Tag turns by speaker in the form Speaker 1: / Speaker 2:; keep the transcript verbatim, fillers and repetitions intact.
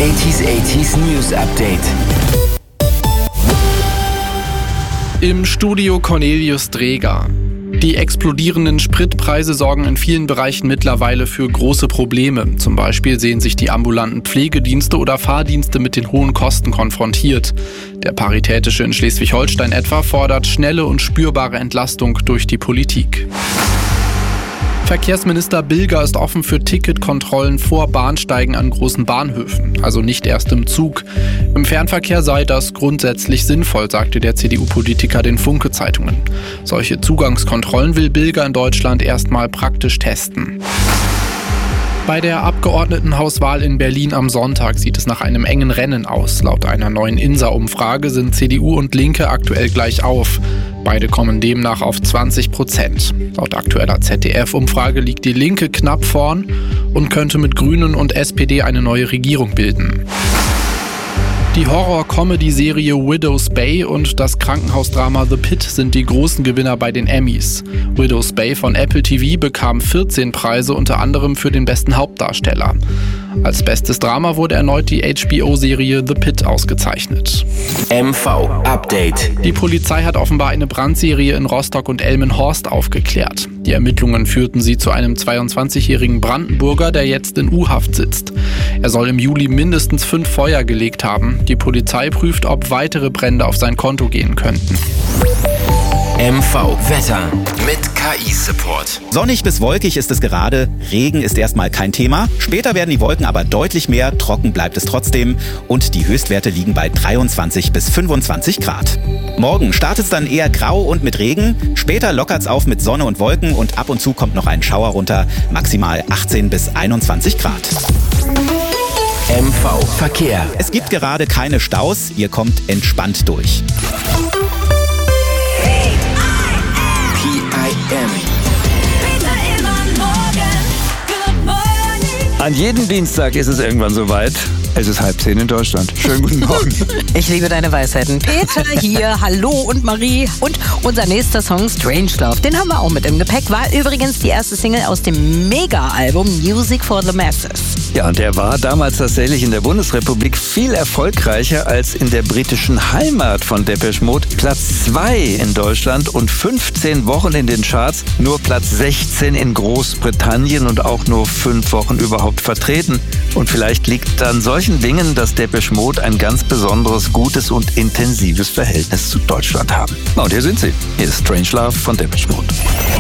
Speaker 1: achtziger achtziger News Update.
Speaker 2: Im Studio Cornelius Dreger. Die explodierenden Spritpreise sorgen in vielen Bereichen mittlerweile für große Probleme. Zum Beispiel sehen sich die ambulanten Pflegedienste oder Fahrdienste mit den hohen Kosten konfrontiert. Der Paritätische in Schleswig-Holstein etwa fordert schnelle und spürbare Entlastung durch die Politik. Verkehrsminister Bilger ist offen für Ticketkontrollen vor Bahnsteigen an großen Bahnhöfen, also nicht erst im Zug. Im Fernverkehr sei das grundsätzlich sinnvoll, sagte der C D U-Politiker den Funke-Zeitungen. Solche Zugangskontrollen will Bilger in Deutschland erstmal praktisch testen. Bei der Abgeordnetenhauswahl in Berlin am Sonntag sieht es nach einem engen Rennen aus. Laut einer neuen I N S A-Umfrage sind C D U und Linke aktuell gleich auf. Beide kommen demnach auf zwanzig Prozent. Laut aktueller Z D F-Umfrage liegt die Linke knapp vorn und könnte mit Grünen und S P D eine neue Regierung bilden. Die Horror-Comedy-Serie Widow's Bay und das Krankenhausdrama The Pit sind die großen Gewinner bei den Emmys. Widow's Bay von Apple T V bekam vierzehn Preise, unter anderem für den besten Hauptdarsteller. Als bestes Drama wurde erneut die H B O-Serie The Pit ausgezeichnet.
Speaker 1: M V Update.
Speaker 2: Die Polizei hat offenbar eine Brandserie in Rostock und Elmenhorst aufgeklärt. Die Ermittlungen führten sie zu einem zweiundzwanzigjährigen Brandenburger, der jetzt in U-Haft sitzt. Er soll im Juli mindestens fünf Feuer gelegt haben. Die Polizei prüft, ob weitere Brände auf sein Konto gehen könnten.
Speaker 1: M V Wetter mit K I-Support.
Speaker 3: Sonnig bis wolkig ist es gerade, Regen ist erstmal kein Thema. Später werden die Wolken aber deutlich mehr, trocken bleibt es trotzdem und die Höchstwerte liegen bei dreiundzwanzig bis fünfundzwanzig Grad. Morgen startet es dann eher grau und mit Regen, später lockert es auf mit Sonne und Wolken und ab und zu kommt noch ein Schauer runter, maximal achtzehn bis einundzwanzig Grad.
Speaker 1: M V Verkehr.
Speaker 3: Es gibt gerade keine Staus, ihr kommt entspannt durch.
Speaker 1: P I M.
Speaker 4: An jedem Dienstag ist es irgendwann soweit. Es ist halb zehn in Deutschland. Schönen guten Morgen.
Speaker 5: Ich liebe deine Weisheiten. Peter hier, hallo und Marie. Und unser nächster Song Strangelove, den haben wir auch mit im Gepäck. War übrigens die erste Single aus dem Mega-Album Music for the Masses.
Speaker 4: Ja, und der war damals tatsächlich in der Bundesrepublik viel erfolgreicher als in der britischen Heimat von Depeche Mode. Platz zwei in Deutschland und fünfzehn Wochen in den Charts. Nur Platz sechzehn in Großbritannien und auch nur fünf Wochen überhaupt vertreten. Und vielleicht liegt an solchen Dingen, dass Depeche Mode ein ganz besonderes, gutes und intensives Verhältnis zu Deutschland haben. Na, und hier sind sie. Hier ist Strangelove von Depeche Mode.